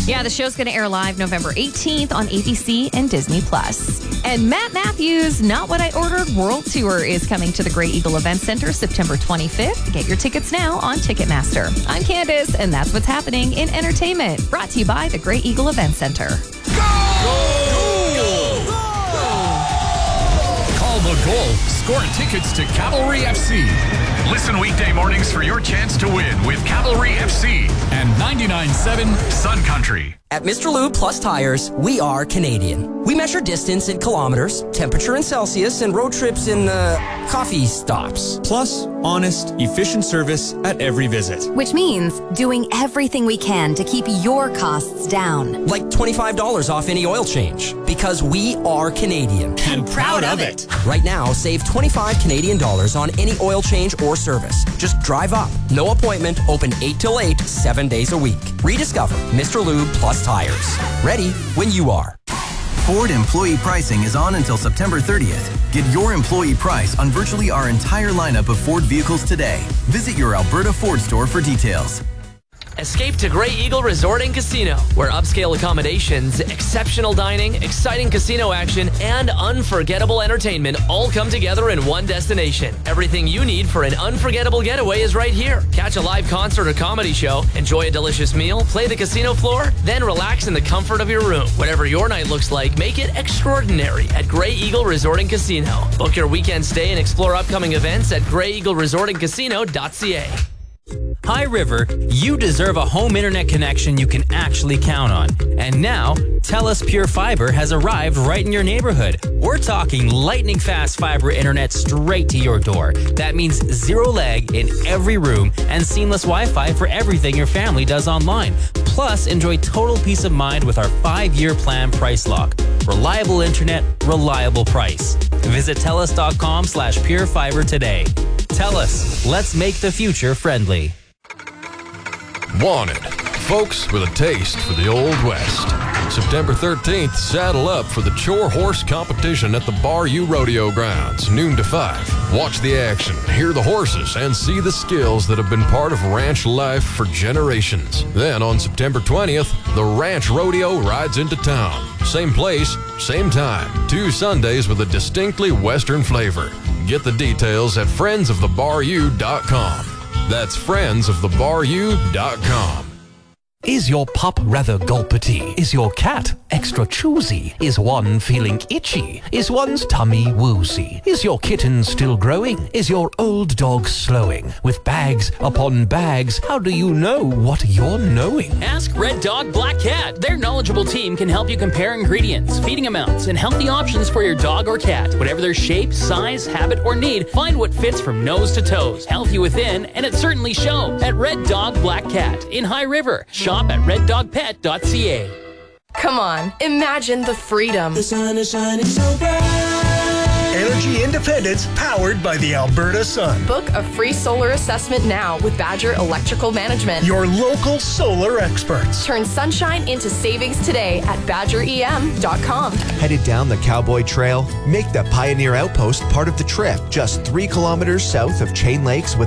Yeah, the show's going to air live November 18th on ABC and Disney+. And Matt Matthews' Not What I Ordered World Tour is coming to the Grey Eagle Event Center September 25th. Get your tickets now on Ticketmaster. I'm Candace, and that's what's happening in entertainment. Brought to you by the Grey Eagle Event Center. Call the goal. Score tickets to Cavalry FC. Listen weekday mornings for your chance to win with Cavalry FC and 99.7 Sun Country. At Mr. Lube Plus Tires, we are Canadian. We measure distance in kilometers, temperature in Celsius, and road trips in, coffee stops. Plus, honest, efficient service at every visit. Which means doing everything we can to keep your costs down. Like $25 off any oil change. Because we are Canadian. And proud of it. Right now, save 25 Canadian dollars on any oil change or service. Just drive up. No appointment. Open 8 till 8, 7 days a week. Rediscover Mr. Lube Plus Tires. Ready when you are. Ford employee pricing is on until September 30th. Get your employee price on virtually our entire lineup of Ford vehicles today. Visit your Alberta Ford store for details. Escape to Grey Eagle Resort and Casino, where upscale accommodations, exceptional dining, exciting casino action, and unforgettable entertainment all come together in one destination. Everything you need for an unforgettable getaway is right here. Catch a live concert or comedy show, enjoy a delicious meal, play the casino floor, then relax in the comfort of your room. Whatever your night looks like, make it extraordinary at Grey Eagle Resort and Casino. Book your weekend stay and explore upcoming events at greyeagleresortandcasino.ca. High River, you deserve a home internet connection you can actually count on. And now, TELUS Pure Fiber has arrived right in your neighborhood. We're talking lightning fast fiber internet straight to your door. That means zero lag in every room and seamless Wi-Fi for everything your family does online. Plus, enjoy total peace of mind with our 5-year plan price lock. Reliable internet, reliable price. Visit TELUS.com/purefiber today. TELUS, let's make the future friendly. Wanted. Folks with a taste for the Old West. September 13th, saddle up for the Chore Horse competition at the Bar U Rodeo Grounds, noon to 5. Watch the action, hear the horses, and see the skills that have been part of ranch life for generations. Then on September 20th, the Ranch Rodeo rides into town. Same place, same time. 2 Sundays with a distinctly Western flavor. Get the details at friendsofthebaru.com. That's friendsofthebaru.com. Is your pup rather gulpity? Is your cat extra choosy? Is one feeling itchy? Is one's tummy woozy? Is your kitten still growing? Is your old dog slowing? With bags upon bags, how do you know what you're knowing? Ask Red Dog Black Cat. Their knowledgeable team can help you compare ingredients, feeding amounts, and healthy options for your dog or cat. Whatever their shape, size, habit, or need, find what fits from nose to toes. Healthy within, and it certainly shows. At Red Dog Black Cat in High River. Shop at reddogpet.ca. Come on, imagine the freedom. The sun is shining so bright. Energy independence powered by the Alberta sun. Book a free solar assessment now with Badger Electrical Management. Your local solar experts. Turn sunshine into savings today at badgerem.com. Headed down the Cowboy Trail? Make the Pioneer Outpost part of the trip. Just 3 kilometers south of Chain Lakes with